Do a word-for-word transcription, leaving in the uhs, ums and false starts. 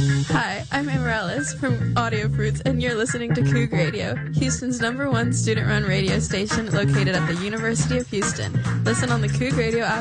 Hi, I'm Amaryllis from Audio Fruits, and you're listening to Coug Radio, Houston's number one student-run radio station located at the University of Houston. Listen on the Coug Radio app